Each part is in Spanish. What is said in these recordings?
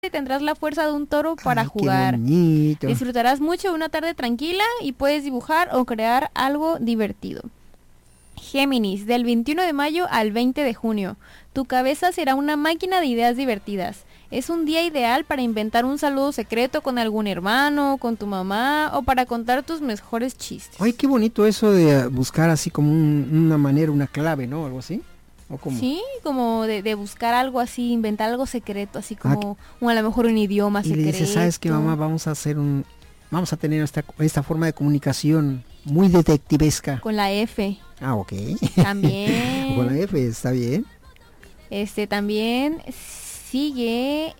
tendrás la fuerza de un toro para Ay, jugar. qué bonito. Disfrutarás mucho de una tarde tranquila y puedes dibujar o crear algo divertido. Géminis, del 21 de mayo al 20 de junio. Tu cabeza será una máquina de ideas divertidas. Es un día ideal para inventar un saludo secreto con algún hermano, con tu mamá o para contar tus mejores chistes. Ay, qué bonito eso de buscar así como una manera, una clave, ¿no? Algo así. ¿O cómo? Sí, como de buscar algo así, inventar algo secreto, así como a lo mejor un idioma y secreto. le dices, ¿sabes qué, mamá? Vamos a tener esta forma de comunicación muy detectivesca. Con la F. Ah, ok. También. Con la F, está bien. También sigue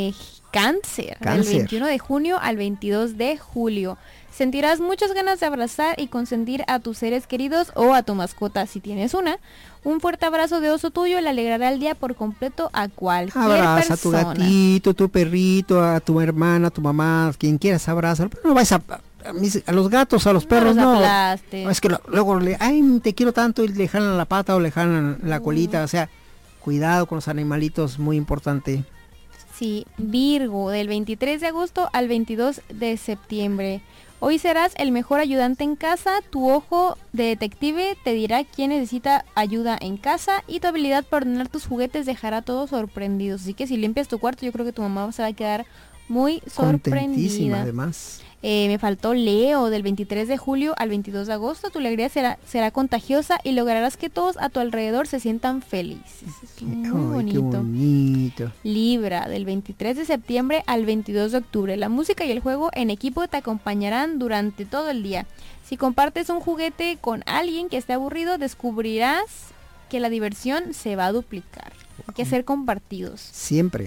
Cáncer, del 21 de junio al 22 de julio. Sentirás muchas ganas de abrazar y consentir a tus seres queridos o a tu mascota si tienes una. Un fuerte abrazo de oso tuyo le alegrará el día por completo a cualquier Abraza persona. a tu gatito, tu perrito, a tu hermana, a tu mamá, quien quieras abraza. Pero no vais a los gatos, a los perros, no. Es que luego ay, te quiero tanto y le jalan la pata o le jalan la colita. O sea, cuidado con los animalitos, muy importante. Sí, Virgo, del 23 de agosto al 22 de septiembre. Hoy serás el mejor ayudante en casa, tu ojo de detective te dirá quién necesita ayuda en casa y tu habilidad para ordenar tus juguetes dejará a todos sorprendidos. Así que si limpias tu cuarto, yo creo que tu mamá se va a quedar muy sorprendida. Además. Me faltó Leo, del 23 de julio al 22 de agosto. Tu alegría será contagiosa y lograrás que todos a tu alrededor se sientan felices. Es muy bonito. Qué bonito. Libra, del 23 de septiembre al 22 de octubre. La música y el juego en equipo te acompañarán durante todo el día. Si compartes un juguete con alguien que esté aburrido, descubrirás que la diversión se va a duplicar. Hay que ser compartidos. Siempre.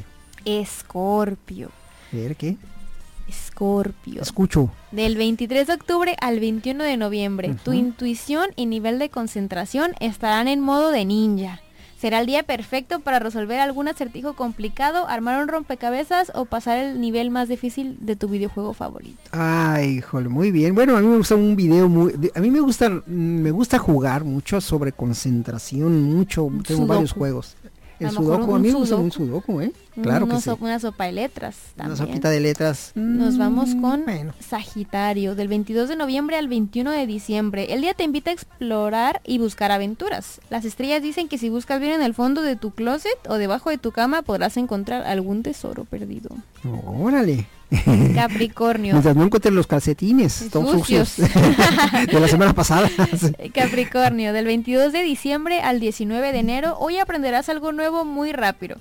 Escorpio. A ver, ¿qué? Escorpio. Escucho. Del 23 de octubre al 21 de noviembre. Tu intuición y nivel de concentración estarán en modo de ninja. Será el día perfecto para resolver algún acertijo complicado, armar un rompecabezas o pasar el nivel más difícil de tu videojuego favorito. Ay, híjole, muy bien. Bueno, a mí me gusta un video a mí me gusta jugar mucho sobre concentración, mucho. Tengo varios juegos. El sudoku, a mí me gusta un sudoku, ¿eh? Claro que sí. Una sopa de letras también. Una sopita de letras. Nos vamos con Sagitario, del 22 de noviembre al 21 de diciembre. El día te invita a explorar y buscar aventuras. Las estrellas dicen que si buscas bien en el fondo de tu closet o debajo de tu cama podrás encontrar algún tesoro perdido. Órale. Capricornio. Mientras no encuentres los calcetines todos sucios de la semana pasada. Capricornio, del 22 de diciembre al 19 de enero, hoy aprenderás algo nuevo muy rápido.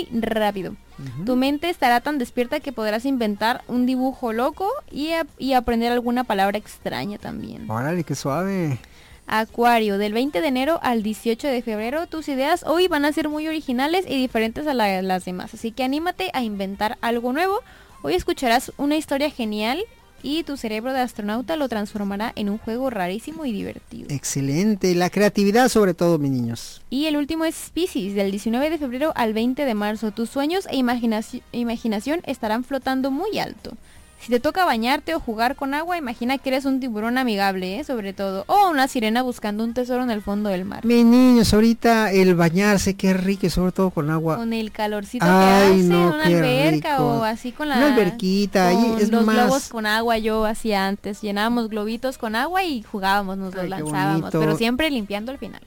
Tu mente estará tan despierta que podrás inventar un dibujo loco y aprender alguna palabra extraña también. Órale, qué suave. Acuario, del 20 de enero al 18 de febrero, tus ideas hoy van a ser muy originales y diferentes a las demás. Así que anímate a inventar algo nuevo. Hoy escucharás una historia genial y tu cerebro de astronauta lo transformará en un juego rarísimo y divertido. Excelente, la creatividad sobre todo, mis niños. Y el último es Piscis, del 19 de febrero al 20 de marzo. Tus sueños e imaginación estarán flotando muy alto. Si te toca bañarte o jugar con agua, imagina que eres un tiburón amigable, sobre todo. O una sirena buscando un tesoro en el fondo del mar. Mis niños, ahorita el bañarse, qué rico, y sobre todo con agua. Con el calorcito que hace, no, una alberca rico. O así con la... Una alberquita, con es los más... globos con agua yo hacía antes. Llenábamos globitos con agua y jugábamos, nos los lanzábamos. Pero siempre limpiando al final.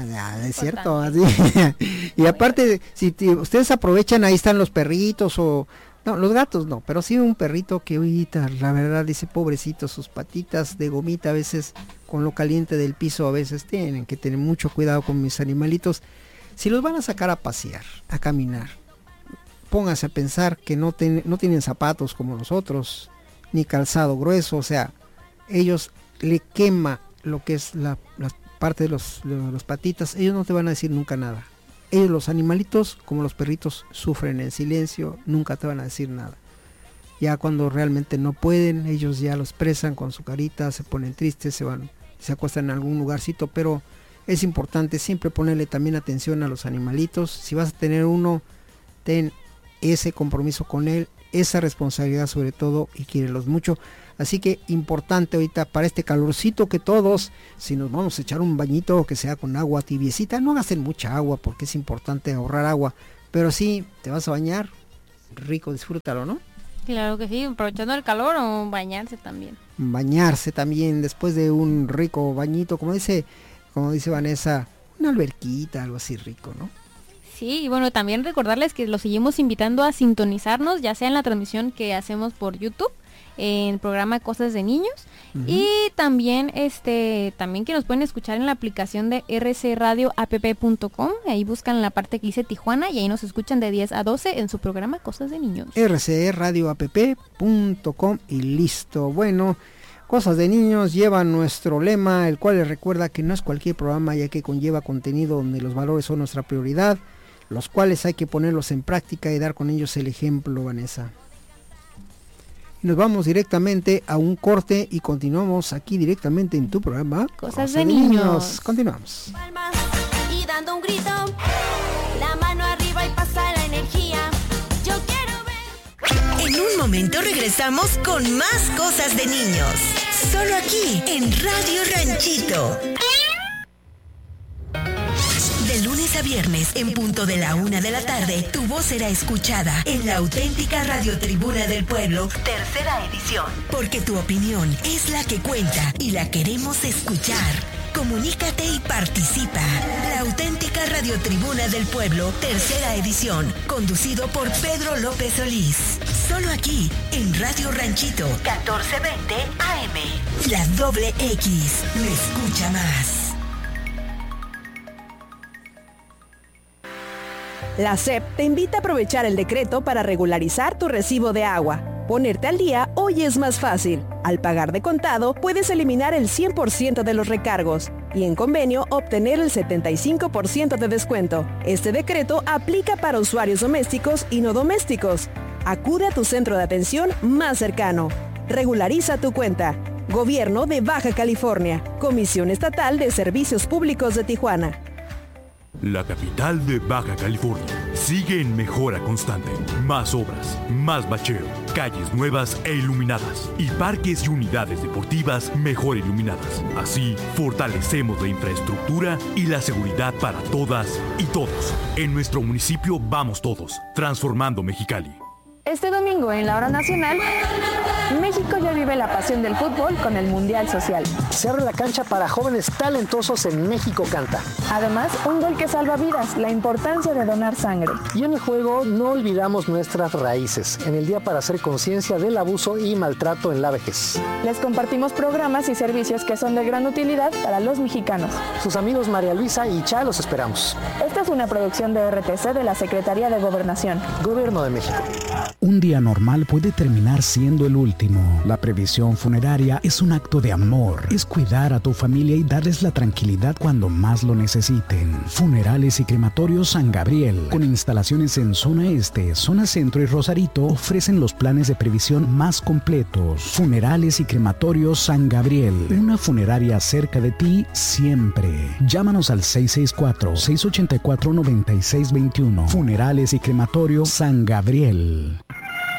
Es cierto, así. Y aparte, si ustedes aprovechan, ahí están los perritos o... No, los gatos no, pero sí un perrito que ahorita, la verdad, dice pobrecito, sus patitas de gomita a veces con lo caliente del piso a veces tienen que tener mucho cuidado con mis animalitos. Si los van a sacar a pasear, a caminar, pónganse a pensar que no tienen zapatos como nosotros, ni calzado grueso, o sea, ellos le quema lo que es la parte de los patitas, ellos no te van a decir nunca nada. Ellos, los animalitos, como los perritos, sufren en silencio, nunca te van a decir nada. Ya cuando realmente no pueden, ellos ya los expresan con su carita, se ponen tristes, se acuestan en algún lugarcito, pero es importante siempre ponerle también atención a los animalitos. Si vas a tener uno, ten ese compromiso con él, esa responsabilidad sobre todo, y quiérelos mucho. Así que importante ahorita para este calorcito que todos, si nos vamos a echar un bañito que sea con agua tibiecita, no gasten mucha agua porque es importante ahorrar agua, pero sí, te vas a bañar, rico, disfrútalo, ¿no? Claro que sí, aprovechando el calor o bañarse también. Bañarse también después de un rico bañito, como dice Vanessa, una alberquita, algo así rico, ¿no? Sí, y bueno, también recordarles que los seguimos invitando a sintonizarnos, ya sea en la transmisión que hacemos por YouTube, en el programa Cosas de Niños, y también también que nos pueden escuchar en la aplicación de rcradioapp.com, ahí buscan la parte que dice Tijuana y ahí nos escuchan de 10 a 12 en su programa Cosas de Niños. rcradioapp.com y listo. Bueno, Cosas de Niños lleva nuestro lema, el cual les recuerda que no es cualquier programa, ya que conlleva contenido donde los valores son nuestra prioridad, los cuales hay que ponerlos en práctica y dar con ellos el ejemplo, Vanessa. Nos vamos directamente a un corte y continuamos aquí directamente en tu programa Cosas de Niños. Continuamos. Palmas y dando un grito, la mano arriba y pasa la energía. Yo quiero ver. En un momento regresamos con más Cosas de Niños. Solo aquí en Radio Ranchito. De lunes a viernes, en punto de la 1 de la tarde, tu voz será escuchada en la auténtica radiotribuna del pueblo, tercera edición. Porque tu opinión es la que cuenta y la queremos escuchar. Comunícate y participa. La auténtica radiotribuna del pueblo, tercera edición, conducido por Pedro López Solís. Solo aquí, en Radio Ranchito, 1420 AM. La doble X, me escucha más. La SEP te invita a aprovechar el decreto para regularizar tu recibo de agua. Ponerte al día hoy es más fácil. Al pagar de contado, puedes eliminar el 100% de los recargos y en convenio obtener el 75% de descuento. Este decreto aplica para usuarios domésticos y no domésticos. Acude a tu centro de atención más cercano. Regulariza tu cuenta. Gobierno de Baja California. Comisión Estatal de Servicios Públicos de Tijuana. La capital de Baja California sigue en mejora constante. Más obras, más bacheo, calles nuevas e iluminadas y parques y unidades deportivas mejor iluminadas. Así, fortalecemos la infraestructura y la seguridad para todas y todos. En nuestro municipio vamos todos, transformando Mexicali. Este domingo en la hora nacional, México ya vive la pasión del fútbol con el Mundial Social. Se abre la cancha para jóvenes talentosos en México Canta. Además, un gol que salva vidas, la importancia de donar sangre. Y en el juego no olvidamos nuestras raíces, en el día para hacer conciencia del abuso y maltrato en la vejez. Les compartimos programas y servicios que son de gran utilidad para los mexicanos. Sus amigos María Luisa y Cha los esperamos. Esta es una producción de RTC de la Secretaría de Gobernación. Gobierno de México. Un día normal puede terminar siendo el último. La previsión funeraria es un acto de amor. Es cuidar a tu familia y darles la tranquilidad cuando más lo necesiten. Funerales y Crematorios San Gabriel, con instalaciones en zona este, zona centro y Rosarito, ofrecen los planes de previsión más completos. Funerales y Crematorios San Gabriel, una funeraria cerca de ti siempre. Llámanos al 664-684-9621. Funerales y Crematorios San Gabriel.